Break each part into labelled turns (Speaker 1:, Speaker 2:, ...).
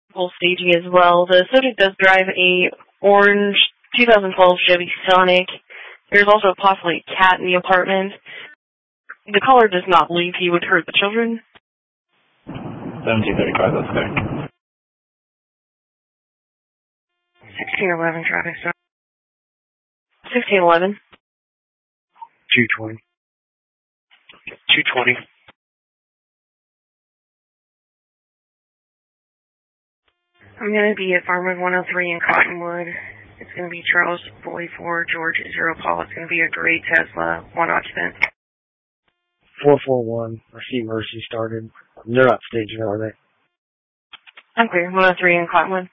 Speaker 1: full staging as well. The subject does drive a orange 2012 Chevy Sonic. There's also possibly a cat in the apartment. The caller does not believe he would hurt the children.
Speaker 2: 1735, that's okay.
Speaker 1: 1611 traffic stop. 1611.
Speaker 3: 220.
Speaker 4: 220.
Speaker 1: I'm going to be at Farmwood 103 in Cottonwood. It's going to be Charles 44, George 0 Paul. It's going to be a gray Tesla, 1 occupant.
Speaker 3: 441. I see Mercy started. They're not staging, are they?
Speaker 1: I'm clear. 103 in Cottonwood.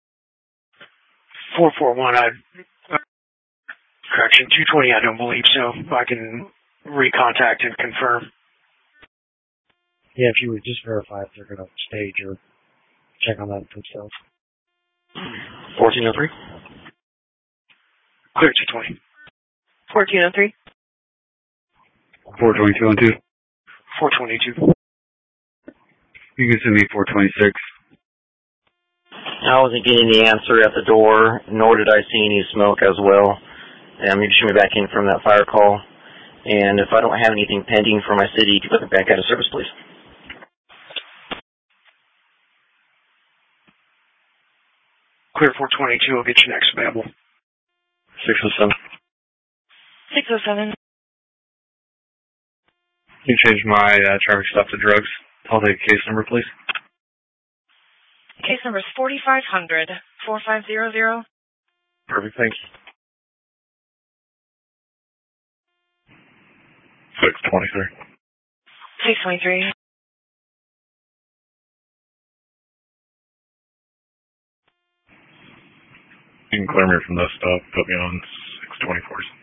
Speaker 4: 441, correction, 220, I don't believe so. I can recontact and confirm.
Speaker 3: Yeah, if you would just verify if they're going to stage or check on that themselves.
Speaker 2: 1403.
Speaker 4: Clear 220.
Speaker 1: 1403.
Speaker 5: 422 on 2.
Speaker 4: 422.
Speaker 5: You can send me 426.
Speaker 2: I wasn't getting the answer at the door, nor did I see any smoke as well. You shoot me back in from that fire call. And if I don't have anything pending for my city, could put me back out of service, please.
Speaker 4: Clear 422, I'll get you next available.
Speaker 2: 607.
Speaker 1: 607.
Speaker 5: You change my traffic stop to drugs. I'll take case number, please.
Speaker 1: Case number is 4500 4500.
Speaker 5: Perfect, thanks. 623.
Speaker 1: 623.
Speaker 5: You can clear me from this stop. Put me on 624.